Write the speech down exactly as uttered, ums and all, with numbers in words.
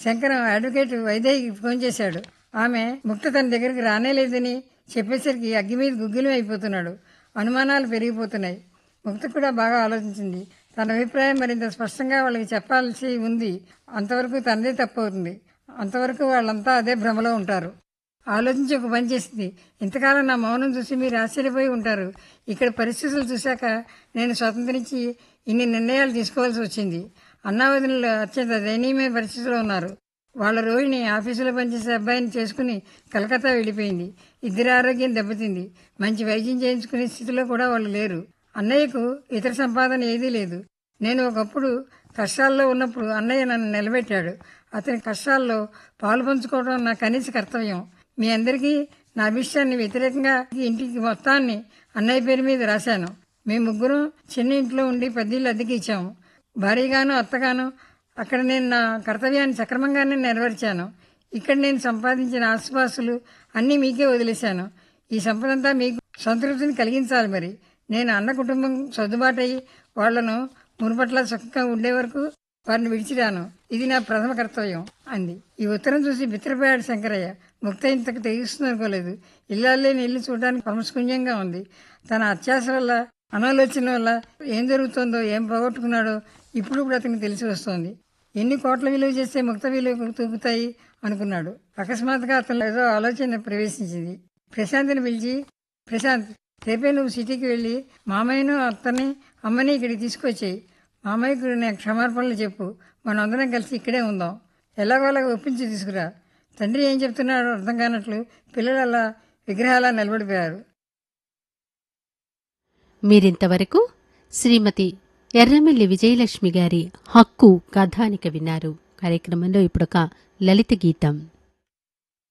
Shankaram advocate వైదేహికి phone చేశాడు. ఆమె ముక్త తన దగ్గరికి రానేలేదని చెప్పేసరికి అగ్గి మీద గుగ్గిలం అయిపోతున్నాడు. అనుమానాలు పెరిగిపోతున్నాయి. ముక్త కూడా బాగా ఆలోచించింది. తన అభిప్రాయం మరింత స్పష్టంగా వాళ్ళకి చెప్పాల్సి ఉంది. అంతవరకు తనదే తప్పవుతుంది. అంతవరకు వాళ్ళంతా అదే భ్రమలో ఉంటారు. ఆలోచించి ఒక పని చేసింది. ఇంతకాలం నా మౌనం చూసి మీరు ఆశ్చర్యపోయి ఉంటారు. ఇక్కడ పరిస్థితులు చూశాక నేను స్వతంత్రించి ఇన్ని నిర్ణయాలు తీసుకోవాల్సి వచ్చింది. అన్నావదినలు అత్యంత దయనీయమైన పరిస్థితిలో ఉన్నారు. వాళ్ళ రోహిణి ఆఫీసులో పనిచేసే అబ్బాయిని చేసుకుని కలకత్తా వెళ్ళిపోయింది. ఇద్దరి ఆరోగ్యం దెబ్బతింది. మంచి వైద్యం చేయించుకునే స్థితిలో కూడా వాళ్ళు లేరు. అన్నయ్యకు ఇతర సంపాదన ఏదీ లేదు. నేను ఒకప్పుడు కష్టాల్లో ఉన్నప్పుడు అన్నయ్య నన్ను నిలబెట్టాడు. అతని కష్టాల్లో పాలు పంచుకోవడం నా కనీస కర్తవ్యం. మీ అందరికీ నా అభిష్టాన్ని వ్యతిరేకంగా ఇంటికి మొత్తాన్ని అన్నయ్య పేరు మీద రాశాను. మేము ముగ్గురం చిన్న ఇంట్లో ఉండి పెద్దిళ్ళు అద్దెకి ఇచ్చాము. భారీగాను అత్తగాను అక్కడ నేను నా కర్తవ్యాన్ని సక్రమంగానే నెరవేర్చాను. ఇక్కడ నేను సంపాదించిన ఆస్తుపాస్తులు అన్నీ మీకే వదిలేశాను. ఈ సంపదంతా మీకు సంతృప్తిని కలిగించాలి. మరి నేను అన్న కుటుంబం సర్దుబాటయి వాళ్లను మునుపట్ల సుఖంగా ఉండే వరకు వారిని విడిచిరాను. ఇది నా ప్రథమ కర్తవ్యం అంది. ఈ ఉత్తరం చూసి బిత్రపోయాడు శంకరయ్య. ముక్త ఇంతకు తెగిస్తుంది అనుకోలేదు. ఇల్లాలేని ఇల్లు చూడడానికి పరమశూన్యంగా ఉంది. తన అత్యాశ వల్ల అనాలోచన వల్ల ఏం జరుగుతుందో ఏం పోగొట్టుకున్నాడో ఇప్పుడు ఇప్పుడు అతనికి తెలిసి వస్తోంది. ఎన్ని కోట్ల విలువ చేస్తే ముక్త విలువ తూగుతాయి అనుకున్నాడు. అకస్మాత్తుగా అతను ఏదో ఆలోచన ప్రవేశించింది. ప్రశాంత్ని పిలిచి, ప్రశాంత్, రేపే నువ్వు సిటీకి వెళ్ళి మామయ్యను అత్తని అమ్మని ఇక్కడికి తీసుకొచ్చేయి. మామయ్యకు నేను క్షమార్పణలు చెప్పు. మనం అందరం కలిసి ఇక్కడే ఉందాం. ఎలాగోలాగా ఒప్పించి తీసుకురా. తండ్రి ఏం చెప్తున్నాడో అర్థం కానట్లు పిల్లలు అలా విగ్రహాలా నిలబడిపోయారు. మీరింతవరకు శ్రీమతి ఎర్రమిల్లి విజయలక్ష్మి గారి హక్కు కథానిక విన్నారు. కార్యక్రమంలో ఇప్పుడొక లలిత గీతం.